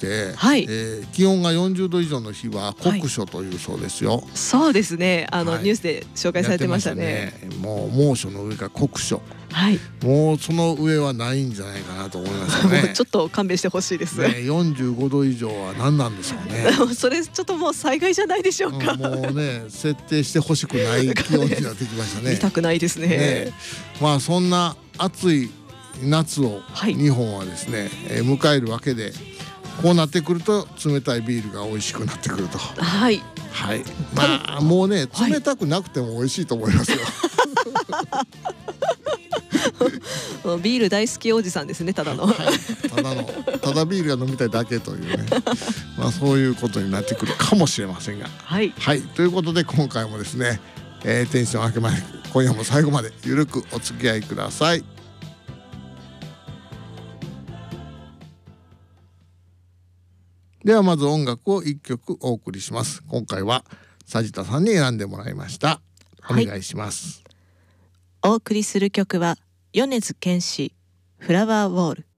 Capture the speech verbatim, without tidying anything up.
て、 はい、 えー、気温がよんじゅうど以上の日は酷暑というそうですよ。 はい、そうですね、あの、 はい、 ニュースで紹介されてましたね。 やってましたね。もう猛暑の上が酷暑、 はい、 もうその上はないんじゃないかなと思いますよね。 もうちょっと勘弁してほしいです、 ね、よんじゅうごど以上は何なんでしょうね。 それちょっともう災害じゃないでしょうか。 うん、もうね設定してほしくない気温になってきましたね。 見たくないですね。 ね、まあそんな暑い夏を日本はですね、はい、えー、迎えるわけで、こうなってくると冷たいビールが美味しくなってくると。 はいはい、まあもうね冷たくなくても美味しいと思いますよ。 はい、ビール大好きおじさんですね、ただの、はい、 ただのただビールが飲みたいだけというねまあそういうことになってくるかもしれませんが、 はい、 はい、ということで今回もですね、えー、テンション上げまで今夜も最後までゆるくお付き合いください。ではまず音楽をいっきょくお送りします。今回は佐治田さんに選んでもらいました。お願いします。 はい、お送りする曲は米津玄師フラワーウォール。